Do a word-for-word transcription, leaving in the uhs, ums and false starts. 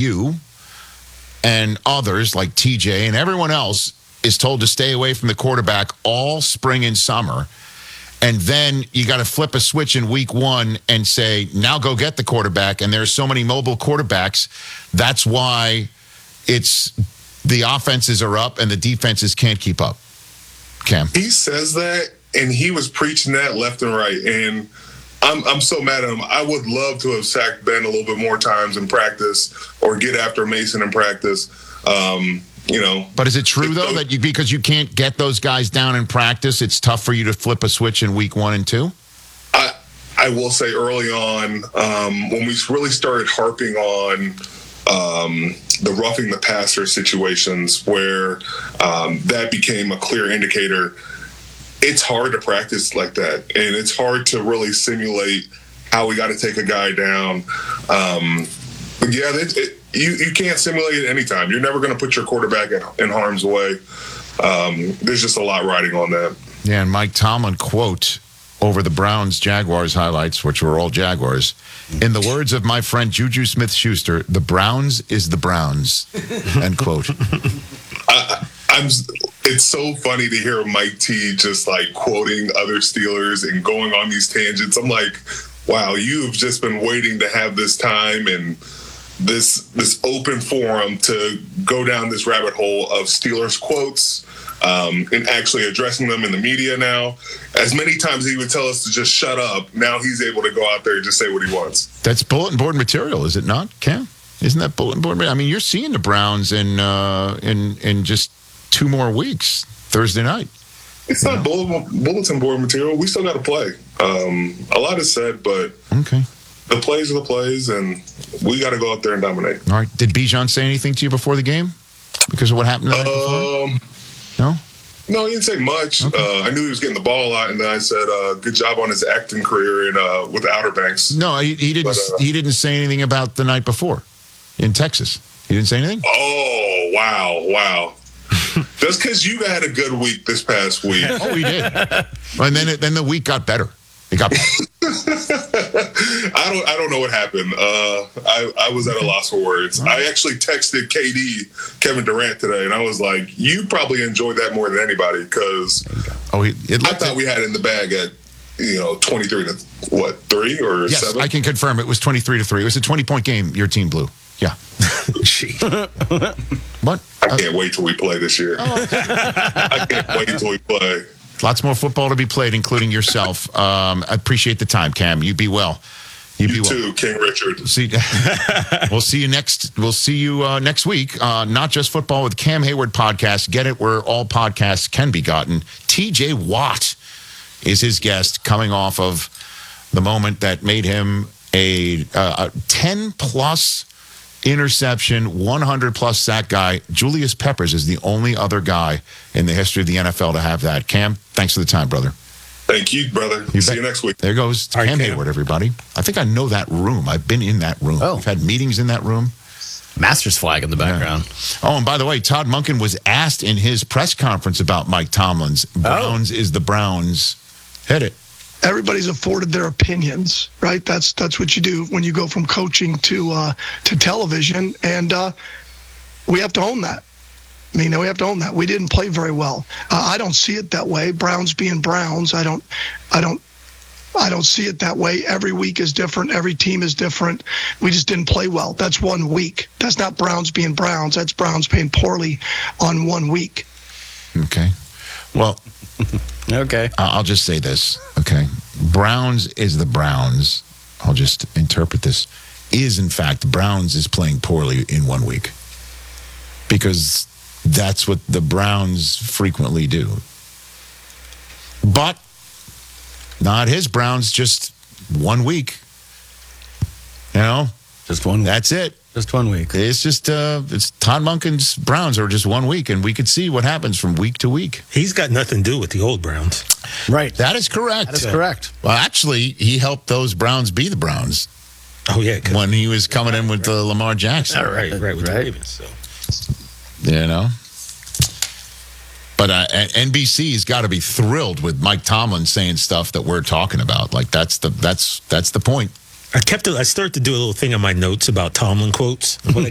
you and others like T J and everyone else is told to stay away from the quarterback all spring and summer. And then you got to flip a switch in week one and say, now go get the quarterback. And there's so many mobile quarterbacks. That's why it's the offenses are up and the defenses can't keep up. Cam. He says that, and he was preaching that left and right. And I'm I'm so mad at him. I would love to have sacked Ben a little bit more times in practice or get after Mason in practice. Um, you know. But is it true, though, that you, because you can't get those guys down in practice, it's tough for you to flip a switch in week one and two? I, I will say early on, um, when we really started harping on um, the roughing the passer situations where um, that became a clear indicator, it's hard to practice like that. And it's hard to really simulate how we got to take a guy down. Um, but yeah, it, it, you, you can't simulate it anytime. You're never going to put your quarterback in, in harm's way. Um, there's just a lot riding on that. Yeah, and Mike Tomlin quote over the Browns-Jaguars highlights, which were all Jaguars. In the words of my friend Juju Smith-Schuster, the Browns is the Browns, end quote. I, I'm. It's so funny to hear Mike T just like quoting other Steelers and going on these tangents. I'm like, wow, you've just been waiting to have this time and this this open forum to go down this rabbit hole of Steelers quotes um, and actually addressing them in the media now. As many times as he would tell us to just shut up, now he's able to go out there and just say what he wants. That's bulletin board material, is it not, Cam? Isn't that bulletin board material? I mean, you're seeing the Browns in uh, in in just two more weeks, Thursday night. It's not bulletin, bulletin board material. We still got to play. Um, a lot is said, but okay. The plays are the plays, and we got to go out there and dominate. All right. Did Bijan say anything to you before the game because of what happened the night before? Um, no? No, he didn't say much. Okay. Uh, I knew he was getting the ball a lot, and then I said, uh, good job on his acting career in, uh, with the Outer Banks. No, he, he didn't but, uh, He didn't say anything about the night before in Texas. He didn't say anything? Oh, wow, wow. Just because you had a good week this past week. Oh, he did. And then it, then the week got better. It got better. I don't I don't know what happened. Uh, I, I was at a loss for words. Right. I actually texted K D, Kevin Durant, today, and I was like, you probably enjoyed that more than anybody because oh, it I thought we had it in the bag at, you know, twenty-three to, what, three or yes, seven? I can confirm it was twenty-three to three. It was a twenty-point game your team blew. Yeah. What? I can't uh, wait till we play this year. Oh. I can't wait till we play. Lots more football to be played, including yourself. Um, I appreciate the time, Cam. You be well. You, you be too, well. King Richard. See, we'll see you next. We'll see you uh, next week. Uh, Not Just Football with Cam Hayward podcast. Get it where all podcasts can be gotten. T J Watt is his guest, coming off of the moment that made him a, uh, a ten plus interception, one hundred plus sack guy. Julius Peppers is the only other guy in the history of the N F L to have that. Cam, thanks for the time, brother. Thank you, brother. You See bet. you next week. There goes Cam, Cam Hayward, everybody. I think I know that room. I've been in that room. Oh. We've had meetings in that room. Masters flag in the background. Yeah. Oh, and by the way, Todd Monken was asked in his press conference about Mike Tomlin's Browns oh. is the Browns. Hit it. Everybody's afforded their opinions, right? That's that's what you do when you go from coaching to uh, to television, and uh, we have to own that. I mean, we have to own that. We didn't play very well. Uh, I don't see it that way. Browns being Browns, I don't, I don't, I don't see it that way. Every week is different. Every team is different. We just didn't play well. That's one week. That's not Browns being Browns. That's Browns playing poorly on one week. Okay. Well. Okay. I'll just say this, okay? Browns is the Browns. I'll just interpret this. Is, in fact, Browns is playing poorly in one week. Because that's what the Browns frequently do. But not his Browns, just one week. You know? Just one week. That's it. Just one week. It's just, uh, it's Todd Monken's Browns are just one week, and we could see what happens from week to week. He's got nothing to do with the old Browns. Right. That is correct. That is correct. Well, actually, he helped those Browns be the Browns. Oh, yeah. When he was coming in with uh, Lamar Jackson. All right, right, with right. the Ravens. So. You know? But uh, N B C's got to be thrilled with Mike Tomlin saying stuff that we're talking about. Like, that's the that's that's the point. I kept. A, I started to do a little thing on my notes about Tomlin quotes. When I